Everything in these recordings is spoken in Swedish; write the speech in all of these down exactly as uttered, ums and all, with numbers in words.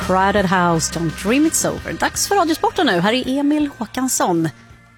Crowded House, Don't Dream It's Over. Dags för Radiosporten nu. Här är Emil Håkansson.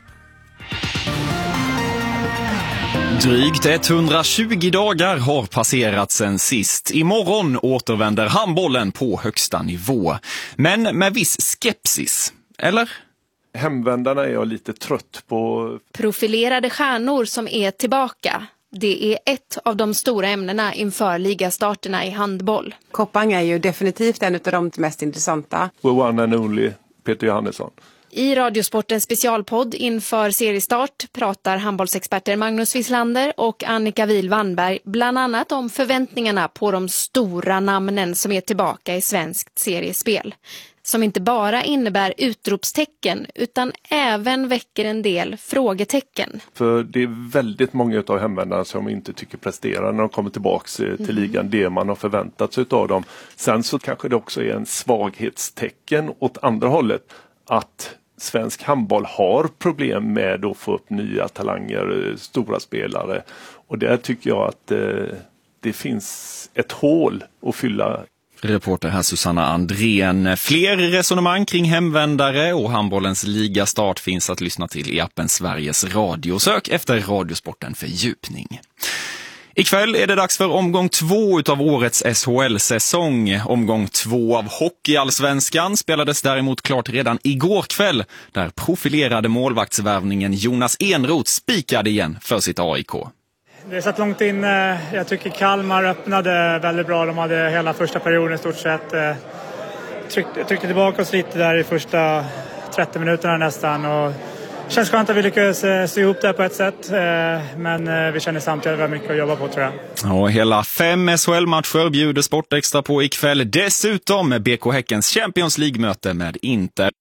Drygt etthundratjugo dagar har passerat sen sist. Imorgon återvänder handbollen på högsta nivå. Men med viss skepsis, eller? Hemvändarna är jag lite trött på. Profilerade stjärnor som är tillbaka. Det är ett av de stora ämnena inför ligastarterna i handboll. Koppang är ju definitivt en av de mest intressanta. The one and only Peter Johannesson. I Radiosportens specialpodd inför seriestart pratar handbollsexperter Magnus Wislander och Annika Wihl-Wannberg bland annat om förväntningarna på de stora namnen som är tillbaka i svenskt seriespel. Som inte bara innebär utropstecken utan även väcker en del frågetecken. För det är väldigt många av hemvändarna som inte tycker presterar när de kommer tillbaka till mm. ligan det man har förväntat sig av dem. Sen så kanske det också är en svaghetstecken åt andra hållet att svensk handboll har problem med att få upp nya talanger, stora spelare. Och där tycker jag att eh, det finns ett hål att fylla. Reporter här Susanna Andrén. Fler resonemang kring hemvändare och handbollens ligastart finns att lyssna till i appen Sveriges Radio. Sök efter Radiosporten fördjupning. Ikväll är det dags för omgång två utav årets S H L-säsong. Omgång två av Hockeyallsvenskan spelades däremot klart redan igår kväll, där profilerade målvaktsvärvningen Jonas Enroth spikade igen för sitt A I K. Det satt långt in. Jag tycker Kalmar öppnade väldigt bra. De hade hela första perioden i stort sett. Tryckte, tryckte tillbaka oss lite där i första trettio minuterna nästan. Och det känns skönt att vi lyckades se ihop det på ett sätt. Men vi känner samtidigt att vi har mycket att jobba på, tror jag. Och hela fem S H L-matcher bjuder Sport Extra på ikväll. Dessutom B K Häckens Champions League-möte med Inter.